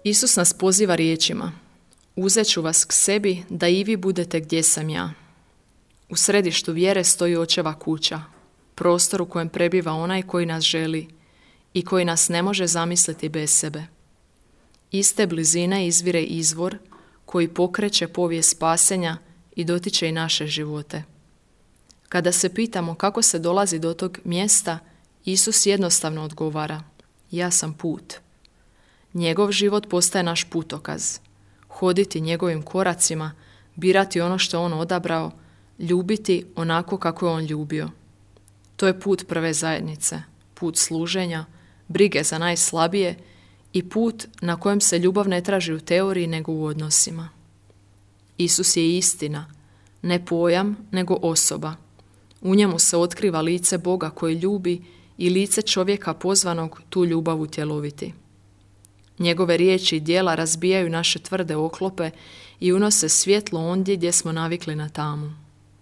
Isus nas poziva riječima: uzet ću vas k sebi da i vi budete gdje sam ja. U središtu vjere stoji Očeva kuća, prostor u kojem prebiva onaj koji nas želi i koji nas ne može zamisliti bez sebe. Iz te blizine izvire izvor koji pokreće povijest spasenja i dotiče i naše živote. Kada se pitamo kako se dolazi do tog mjesta, Isus jednostavno odgovara: ja sam put. Njegov život postaje naš putokaz. Hoditi njegovim koracima, birati ono što je on odabrao, ljubiti onako kako je on ljubio. To je put prve zajednice, put služenja, brige za najslabije i put na kojem se ljubav ne traži u teoriji nego u odnosima. Isus je istina, ne pojam nego osoba. U njemu se otkriva lice Boga koji ljubi i lice čovjeka pozvanog tu ljubav utjeloviti. Njegove riječi i djela razbijaju naše tvrde oklope i unose svjetlo ondje gdje smo navikli na tamu.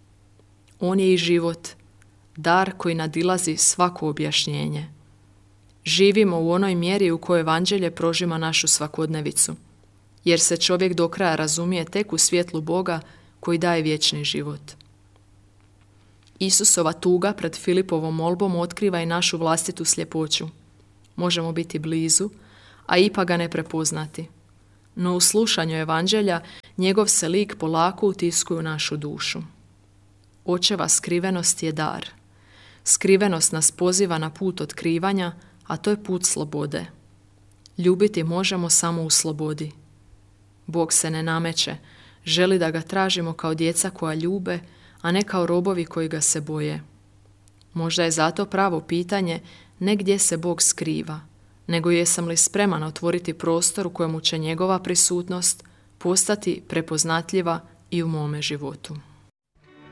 On je i život, dar koji nadilazi svako objašnjenje. Živimo u onoj mjeri u kojoj evanđelje prožima našu svakodnevicu, jer se čovjek do kraja razumije tek u svjetlu Boga koji daje vječni život. Isusova tuga pred Filipovom molbom otkriva i našu vlastitu sljepoću. Možemo biti blizu, a ipak ga ne prepoznati. No u slušanju evanđelja njegov se lik polako utiskuje u našu dušu. Očeva skrivenost je dar. Skrivenost nas poziva na put otkrivanja, a to je put slobode. Ljubiti možemo samo u slobodi. Bog se ne nameće, želi da ga tražimo kao djeca koja ljube, a ne kao robovi koji ga se boje. Možda je zato pravo pitanje ne gdje se Bog skriva, nego jesam li spreman otvoriti prostor u kojemu će njegova prisutnost postati prepoznatljiva i u mome životu.